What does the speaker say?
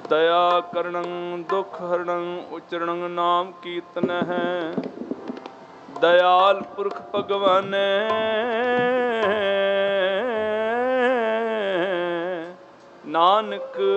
ਦਇਆ ਕਰਣੰ ਦੁਖ ਹਰਣੰ ਉਚਰਣੰ ਨਾਮ ਕੀਰਤਨ ਹੈ। ਦਇਆਲ ਪੁਰਖ ਭਗਵਾਨੈ ਨਾਨਕ